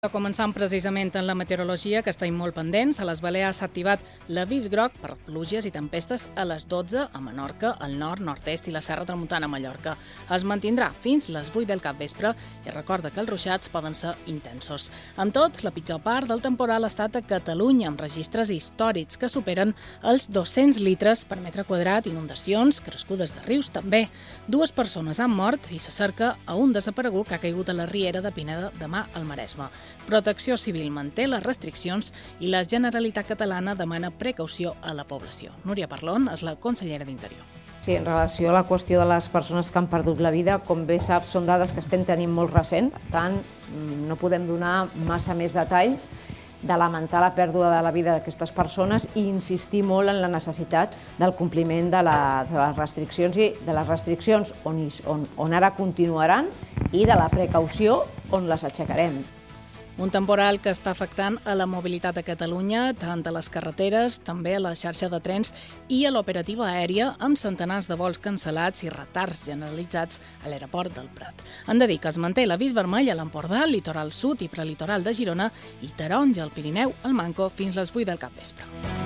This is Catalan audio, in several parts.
Començant precisament en la meteorologia, que estem molt pendents. A les Balears s'ha activat l'avís groc per pluges i tempestes a les 12 a Menorca, al nord, nord-est i la Serra Tramuntana a Mallorca. Es mantindrà fins les 8 del capvespre i recorda que els ruixats poden ser intensos. Amb tot, la pitjor part del temporal ha estat a Catalunya, amb registres històrics que superen els 200 litres per metre quadrat, inundacions, crescudes de rius també. 2 persones han mort i se cerca a un desaparegut que ha caigut a la riera de Pineda de Mar al Maresme. Protecció Civil manté les restriccions i la Generalitat Catalana demana precaució a la població. Núria Parlon és la consellera d'Interior. Sí, en relació a la qüestió de les persones que han perdut la vida, com bé saps, són dades que estem tenint molt recent, per tant, no podem donar massa més detalls de lamentar la pèrdua de la vida d'aquestes persones i insistir molt en la necessitat del compliment de les restriccions i de les restriccions on ara continuaran i de la precaució on les aixecarem. Un temporal que està afectant a la mobilitat a Catalunya, tant a les carreteres, també a la xarxa de trens i a l'operativa aèria, amb centenars de vols cancel·lats i retards generalitzats a l'aeroport del Prat. Han de dir que es manté l'avís vermell a l'Empordà, al litoral sud i prelitoral de Girona i taronja al Pirineu, al Manco, fins les 8 del capvespre.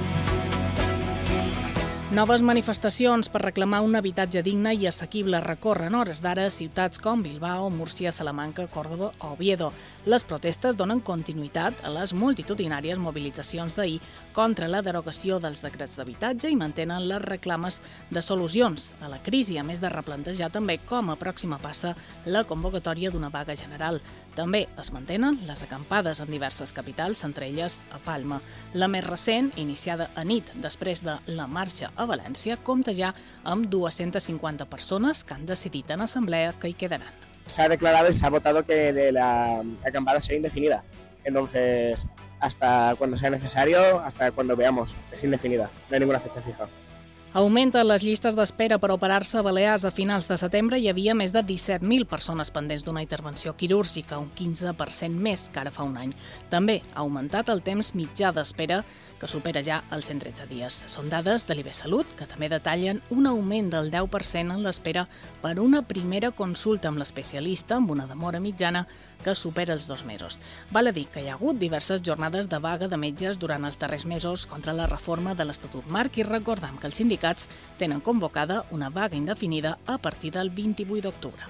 Noves manifestacions per reclamar un habitatge digne i assequible recorren hores d'ara ciutats com Bilbao, Múrcia, Salamanca, Còrdova o Oviedo. Les protestes donen continuïtat a les multitudinàries mobilitzacions d'ahir contra la derogació dels decrets d'habitatge i mantenen les reclames de solucions a la crisi, a més de replantejar també com a pròxima passa la convocatòria d'una vaga general. També es mantenen les acampades en diverses capitals, entre elles a Palma. La més recent, iniciada a nit després de la marxa a València, compta ja amb 250 persones que han decidit en assemblea que hi quedaran. Se ha declarado y se ha votado que la acampada sea indefinida. Entonces, hasta cuando sea necesario, hasta cuando veamos, es indefinida. No hay ninguna fecha fija. Augmenten les llistes d'espera per operar-se a Balears. A finals de setembre hi havia més de 17.000 persones pendents d'una intervenció quirúrgica, un 15% més que ara fa un any. També ha augmentat el temps mitjà d'espera, que supera ja els 113 dies. Són dades de l'IBSalut, que també detallen un augment del 10% en l'espera per una primera consulta amb l'especialista, amb una demora mitjana que supera els 2 mesos. Val a dir que hi ha hagut diverses jornades de vaga de metges durant els darrers mesos contra la reforma de l'Estatut Marc i recordem que els sindicats tenen convocada una vaga indefinida a partir del 28 d'octubre.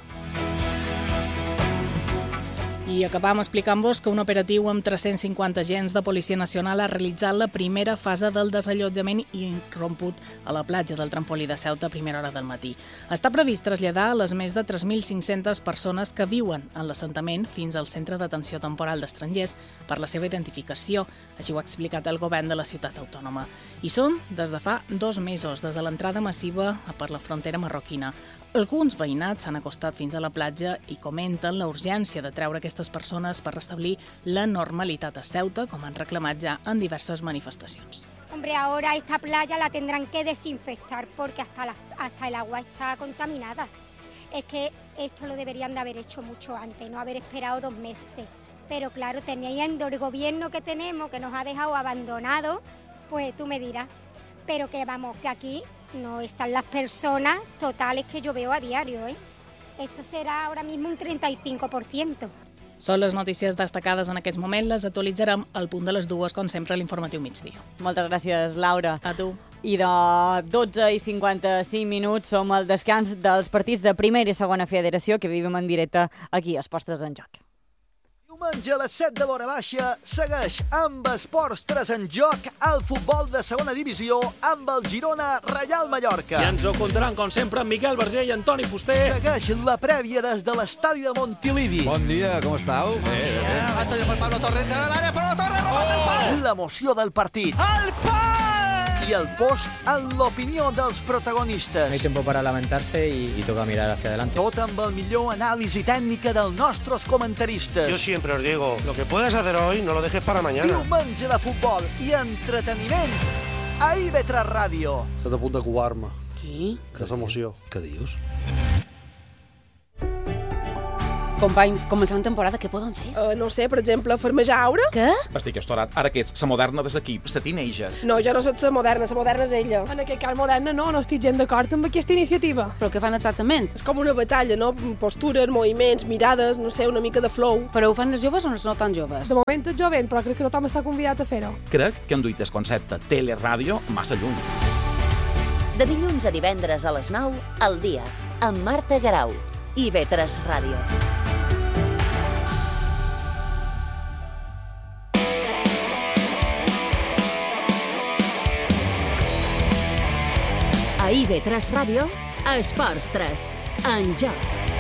I acabam explicant-vos que un operatiu amb 350 agents de Policia Nacional ha realitzat la primera fase del desallotjament irromput a la platja del Trampolí de Ceuta a primera hora del matí. Està previst traslladar les més de 3.500 persones que viuen en l'assentament fins al Centre d'Atenció Temporal d'Estrangers per la seva identificació, així ho ha explicat el govern de la ciutat autònoma. I són des de fa 2 mesos, des de l'entrada massiva per la frontera marroquina. Alguns veïnats s'han acostat fins a la platja i comenten la urgència de treure aquestes persones per restablir la normalitat a Ceuta, com han reclamat ja en diverses manifestacions. Hombre, ahora esta playa la tendrán que desinfectar porque hasta el agua está contaminada. Es que esto lo deberían de haber hecho mucho antes, no haber esperado 2 meses. Pero claro, teniendo el gobierno que tenemos, que nos ha dejado abandonados, pues tú me dirás. Pero que vamos, que aquí no están las personas totales que yo veo a diario, ¿eh? Esto será ahora mismo un 35%. Són les notícies destacades en aquest moment. Les actualitzarem al punt de les 2, com sempre, a l'informatiu migdia. Moltes gràcies, Laura. A tu. I de 12:55 som al descans dels partits de primera i segona federació que vivim en directe aquí a Esports en Joc. Diumenge a les 7 de l'hora baixa segueix amb Esports 3 en Joc el futbol de segona divisió amb el Girona Reial Mallorca. I ens ho contaran, com sempre, amb Miquel Verger i Antoni Fuster. Segueix la prèvia des de l'estadi de Montilivi. Bon dia, com estàu? Bé. Pablo Torres de l'àrea, però la Torre remata el pal! L'emoció del partit. El pal! I el post en l'opinió dels protagonistes. No hay tiempo para lamentarse y toca mirar hacia adelante. Tot amb el millor anàlisi tècnica dels nostres comentaristes. Yo siempre os digo, lo que puedes hacer hoy no lo dejes para mañana. Diumenge de futbol i entreteniment a IB3 Ràdio. Estàs a punt de covar-me. Qui? Que és emoció. Què dius? companys, començant temporada, què poden fer? No sé, per exemple, farmejaure. Què? Estic estorat. Ara que ets la moderna de l'equip, la teenager. No, jo no soc la moderna és ella. En aquest cas moderna no estic gens d'acord amb aquesta iniciativa. Però què fan exactament? És com una batalla, no? Postures, moviments, mirades, no sé, una mica de flow. Però ho fan els joves o no tan joves? De moment és jovent, però crec que tothom està convidat a fer-ho. Crec que han duit el concepte teleràdio massa lluny. De dilluns a divendres a les 9, al dia, amb Marta Garau, IB3 Ràdio. A IB3 Ràdio, Esports 3, en joc.